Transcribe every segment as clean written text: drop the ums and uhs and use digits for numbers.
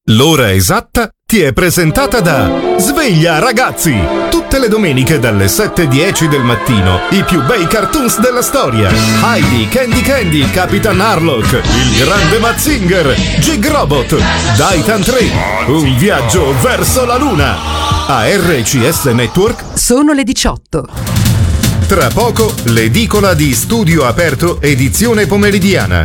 L'ora esatta ti è presentata da Sveglia Ragazzi! Tutte le domeniche dalle 7:10 del mattino i più bei cartoons della storia. Heidi, Candy Candy, Capitan Harlock, il grande Mazinger, Jig Robot, Daitan 3, un viaggio verso la luna. A RCS Network sono le 18. Tra poco l'edicola di Studio Aperto edizione pomeridiana.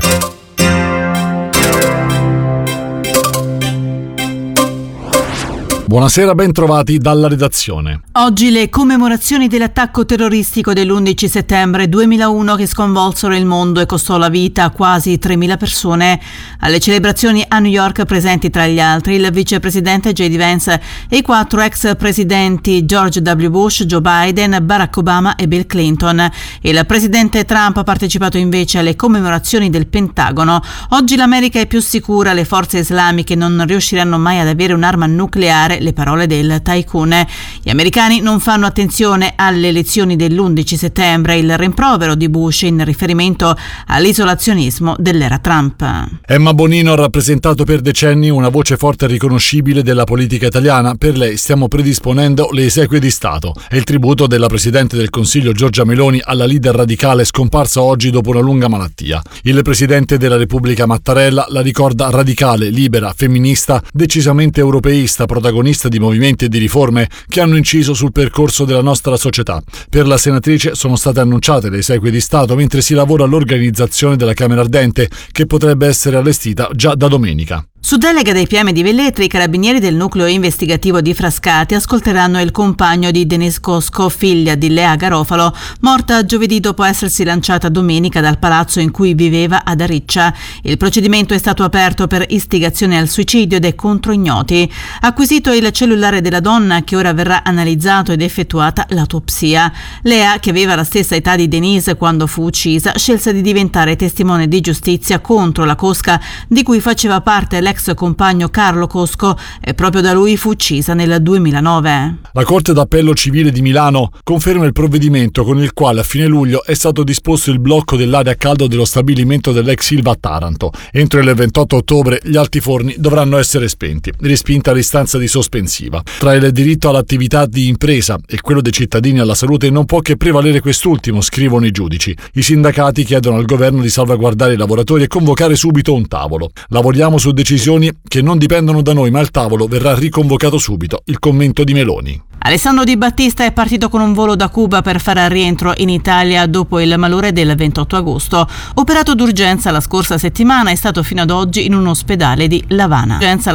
Buonasera, ben trovati dalla redazione. Oggi le commemorazioni dell'attacco terroristico dell'11 settembre 2001 che sconvolsero il mondo e costò la vita a quasi 3.000 persone. Alle celebrazioni a New York presenti tra gli altri il vicepresidente J.D. Vance e i 4 ex presidenti George W. Bush, Joe Biden, Barack Obama e Bill Clinton. Il presidente Trump ha partecipato invece alle commemorazioni del Pentagono. Oggi l'America è più sicura, le forze islamiche non riusciranno mai ad avere un'arma nucleare, le parole del tycoon. Gli americani non fanno attenzione alle elezioni dell'11 settembre, il rimprovero di Bush in riferimento all'isolazionismo dell'era Trump. Emma Bonino ha rappresentato per decenni una voce forte e riconoscibile della politica italiana. Per lei stiamo predisponendo le esequie di Stato. È il tributo della Presidente del Consiglio Giorgia Meloni alla leader radicale scomparsa oggi dopo una lunga malattia. Il Presidente della Repubblica Mattarella la ricorda radicale, libera, femminista, decisamente europeista, protagonista di movimenti e di riforme che hanno inciso sul percorso della nostra società. Per la senatrice sono state annunciate le esequie di Stato mentre si lavora all'organizzazione della Camera Ardente, che potrebbe essere allestita già da domenica. Su delega dei PM di Velletri, i carabinieri del nucleo investigativo di Frascati ascolteranno il compagno di Denise Cosco, figlia di Lea Garofalo, morta giovedì dopo essersi lanciata domenica dal palazzo in cui viveva ad Ariccia. Il procedimento è stato aperto per istigazione al suicidio ed è contro ignoti. Acquisito il cellulare della donna, che ora verrà analizzato ed effettuata l'autopsia. Lea, che aveva la stessa età di Denise quando fu uccisa, scelse di diventare testimone di giustizia contro la cosca di cui faceva parte l'ex compagno Carlo Cosco, e proprio da lui fu uccisa nel 2009. La Corte d'Appello Civile di Milano conferma il provvedimento con il quale a fine luglio è stato disposto il blocco dell'area a caldo dello stabilimento dell'ex Ilva a Taranto. Entro il 28 ottobre gli altiforni dovranno essere spenti, respinta l'istanza di sospensiva. Tra il diritto all'attività di impresa e quello dei cittadini alla salute non può che prevalere quest'ultimo, scrivono i giudici. I sindacati chiedono al governo di salvaguardare i lavoratori e convocare subito un tavolo. Lavoriamo su decisioni che non dipendono da noi, ma il tavolo verrà riconvocato subito. Il commento di Meloni. Alessandro Di Battista è partito con un volo da Cuba per fare rientro in Italia dopo il malore del 28 agosto. Operato d'urgenza la scorsa settimana, è stato fino ad oggi in un ospedale di La Habana.